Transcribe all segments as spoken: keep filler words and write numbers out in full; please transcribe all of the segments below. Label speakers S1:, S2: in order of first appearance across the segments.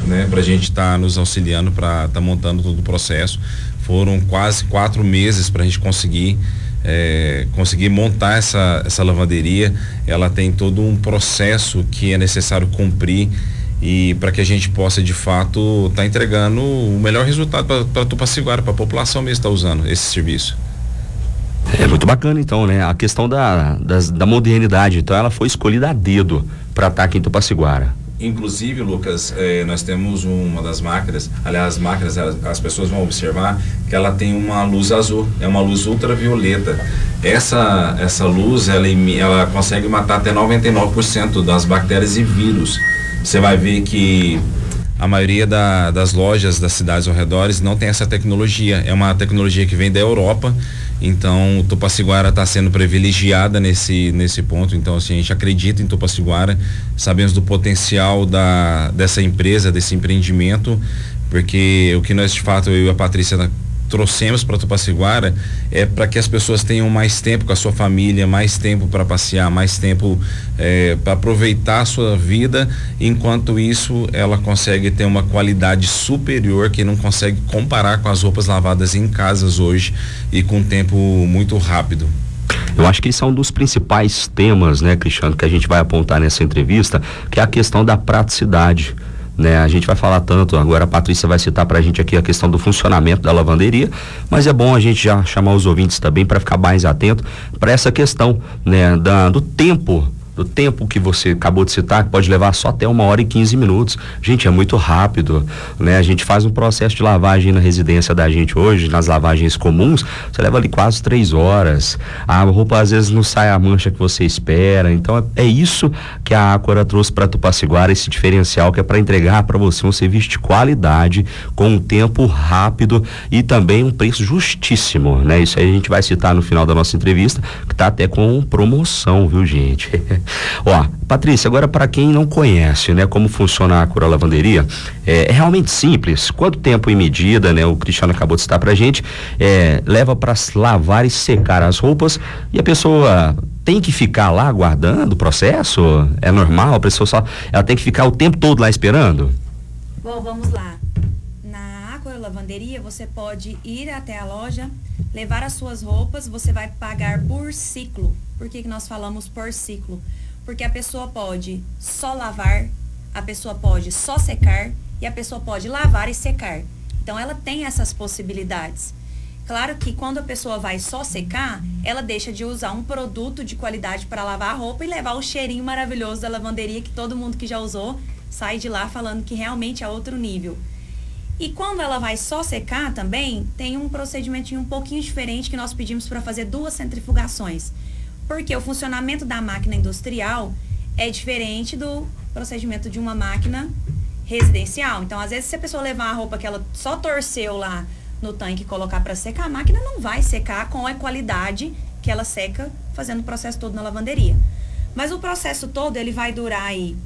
S1: né, para a gente estar tá nos auxiliando, para estar tá montando todo o processo. Foram quase quatro meses para a gente conseguir é, conseguir montar essa, essa lavanderia. Ela tem todo um processo que é necessário cumprir e para que a gente possa de fato estar tá entregando o melhor resultado para Tupaciguara, para a população mesmo estar tá usando esse serviço.
S2: É muito bacana então, né? A questão da, da, da modernidade, então ela foi escolhida a dedo para estar aqui em Tupaciguara.
S1: Inclusive, Lucas, eh, nós temos uma das máquinas, aliás, as máquinas, elas, as pessoas vão observar que ela tem uma luz azul, é uma luz ultravioleta. Essa, essa luz, ela, ela consegue matar até noventa e nove por cento das bactérias e vírus. Você vai ver que a maioria da, das lojas das cidades ao redor não tem essa tecnologia. É uma tecnologia que vem da Europa. Então, Tupaciguara está sendo privilegiada nesse, nesse ponto. Então, assim, a gente acredita em Tupaciguara, sabemos do potencial da, dessa empresa, desse empreendimento, porque o que nós, de fato, eu e a Patrícia trouxemos para Tupaciguara é para que as pessoas tenham mais tempo com a sua família, mais tempo para passear, mais tempo é, para aproveitar a sua vida. Enquanto isso, ela consegue ter uma qualidade superior que não consegue comparar com as roupas lavadas em casas hoje e com um tempo muito rápido.
S2: Eu acho que esse é um dos principais temas, né, Cristiano, que a gente vai apontar nessa entrevista, que é a questão da praticidade. Né, a gente vai falar tanto, agora a Patrícia vai citar pra gente aqui a questão do funcionamento da lavanderia, mas é bom a gente já chamar os ouvintes também para ficar mais atento para essa questão, né, da, do tempo, do tempo que você acabou de citar, que pode levar só até uma hora e quinze minutos. Gente, é muito rápido, né? A gente faz um processo de lavagem na residência da gente hoje, nas lavagens comuns, você leva ali quase três horas. A roupa às vezes não sai a mancha que você espera. Então é, é isso que a Ácora trouxe para Tupaciguara, esse diferencial que é para entregar para você um serviço de qualidade, com um tempo rápido e também um preço justíssimo, né? Isso aí a gente vai citar no final da nossa entrevista, que tá até com promoção, viu, gente? Ó, Patrícia, agora para quem não conhece, né, como funciona a Ácora Lavanderia, é, é realmente simples. Quanto tempo em medida, né, o Cristiano acabou de citar pra gente, é, leva para lavar e secar as roupas e a pessoa tem que ficar lá aguardando o processo? É normal? A pessoa só, ela tem que ficar o tempo todo lá esperando?
S3: Bom, vamos lá. Na Ácora Lavanderia, você pode ir até a loja, levar as suas roupas, você vai pagar por ciclo. Por que que nós falamos por ciclo? Porque a pessoa pode só lavar, a pessoa pode só secar e a pessoa pode lavar e secar. Então, ela tem essas possibilidades. Claro que quando a pessoa vai só secar, ela deixa de usar um produto de qualidade para lavar a roupa e levar o cheirinho maravilhoso da lavanderia que todo mundo que já usou sai de lá falando que realmente é outro nível. E quando ela vai só secar também, tem um procedimentinho um pouquinho diferente que nós pedimos para fazer duas centrifugações. Porque o funcionamento da máquina industrial é diferente do procedimento de uma máquina residencial. Então, às vezes, se a pessoa levar a roupa que ela só torceu lá no tanque e colocar para secar, a máquina não vai secar com a qualidade que ela seca fazendo o processo todo na lavanderia. Mas o processo todo, ele vai durar aí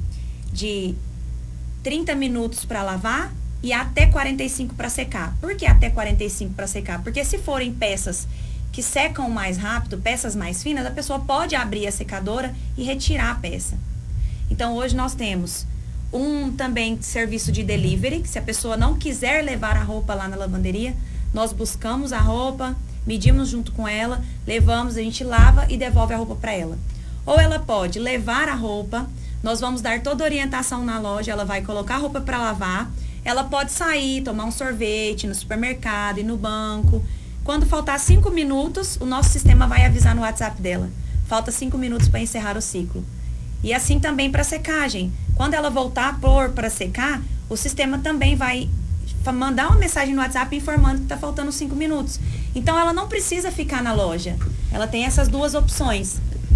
S3: de trinta minutos para lavar e até quarenta e cinco para secar. Por que até quarenta e cinco para secar? Porque se forem peças que secam mais rápido, peças mais finas, a pessoa pode abrir a secadora e retirar a peça. Então, hoje nós temos um também serviço de delivery, que se a pessoa não quiser levar a roupa lá na lavanderia, nós buscamos a roupa, medimos junto com ela, levamos, a gente lava e devolve a roupa para ela. Ou ela pode levar a roupa, nós vamos dar toda a orientação na loja, ela vai colocar a roupa para lavar, ela pode sair, tomar um sorvete no supermercado e no banco. Quando faltar cinco minutos, o nosso sistema vai avisar no WhatsApp dela. Falta cinco minutos para encerrar o ciclo. E assim também para secagem. Quando ela voltar a pôr para secar, o sistema também vai mandar uma mensagem no WhatsApp informando que está faltando cinco minutos. Então, ela não precisa ficar na loja. Ela tem essas duas opções.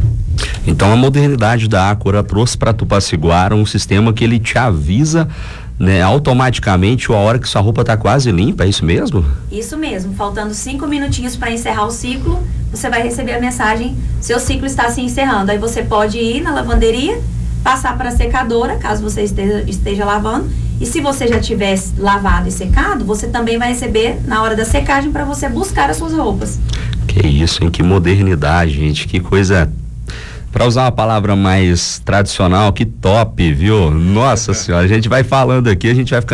S2: Então, a modernidade da Ácora trouxe para Tupaciguara um sistema que ele te avisa, né, automaticamente a hora que sua roupa tá quase limpa, é isso mesmo?
S3: Isso mesmo, faltando cinco minutinhos para encerrar o ciclo, você vai receber a mensagem, seu ciclo está se encerrando. Aí você pode ir na lavanderia, passar para a secadora, caso você esteja, esteja lavando, e se você já tiver lavado e secado, você também vai receber na hora da secagem para você buscar as suas roupas.
S2: Que isso, hein? Que modernidade, gente, que coisa... Para usar uma palavra mais tradicional, que top, viu? Nossa senhora, a gente vai falando aqui, a gente vai ficando